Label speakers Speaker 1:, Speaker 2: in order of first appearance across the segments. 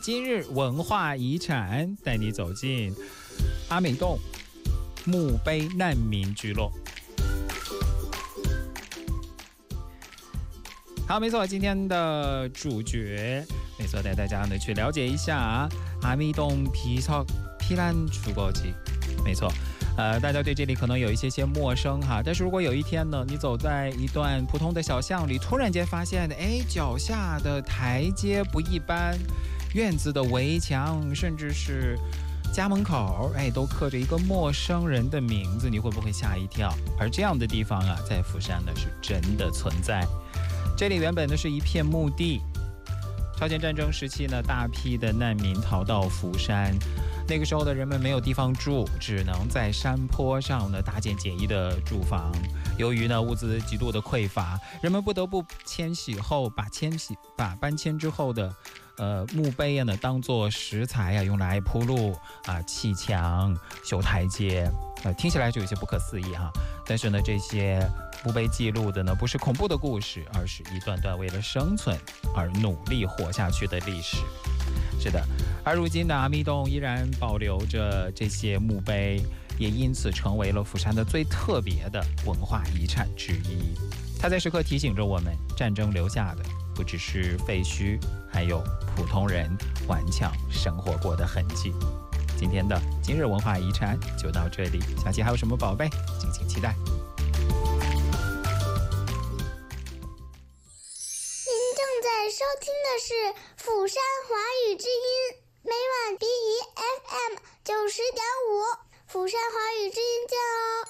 Speaker 1: 今日文化遗产，带你走进阿美洞墓碑难民聚落。好，没错，今天的主角，没错，带大家呢去了解一下阿美洞피난 주거지。没错，大家对这里可能有一些陌生哈，但是如果有一天呢，你走在一段普通的小巷里，突然间发现，脚下的台阶不一般，院子的围墙，甚至是家门口，都刻着一个陌生人的名字，你会不会吓一跳？而这样的地方啊，在釜山呢是真的存在。这里原本呢是一片墓地，朝鲜战争时期呢，大批的难民逃到釜山。那个时候的人们没有地方住，只能在山坡上呢搭建简易的住房。由于呢物资极度的匮乏，人们不得不迁徙后把搬迁之后的墓碑呢当做石材用来铺路砌墙、修台阶。听起来就有些不可思议哈。但是呢，这些墓碑记录的呢不是恐怖的故事，而是一段段为了生存而努力活下去的历史。是的，而如今的阿美洞依然保留着这些墓碑，也因此成为了釜山的最特别的文化遗产之一。它在时刻提醒着我们，战争留下的不只是废墟，还有普通人顽强生活过的痕迹。今天的今日文化遗产就到这里，下期还有什么宝贝，敬请期待。
Speaker 2: 在收听的是釜山华语之音，每晚 BEFM 90.5，釜山华语之音见哦。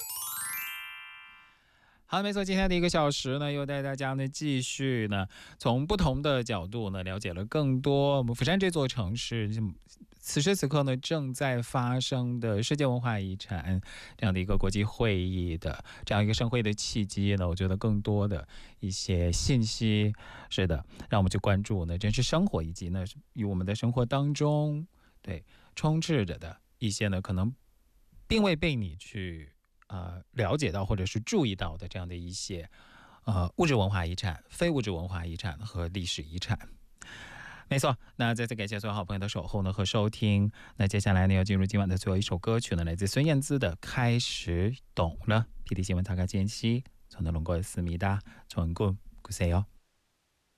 Speaker 1: 好，没错，今天的1个小时呢，又带大家呢继续呢从不同的角度呢了解了更多我们釜山这座城市此时此刻呢正在发生的世界文化遗产这样的一个国际会议的这样一个盛会的契机呢，我觉得更多的一些信息，是的，让我们去关注呢真实生活，以及呢与我们的生活当中充斥着的一些呢可能并未被你去了解到或者是注意到的这样的一些物质文化遗产、非物质文化遗产和历史遗产。没错，那再次感谢所有好朋友的守候呢和收听。那接下来呢要进入今晚的最后一首歌曲呢，来自孙燕姿的《开始懂了》。PD新闻大家间隙，从的龙过思密达，从顾古塞哟。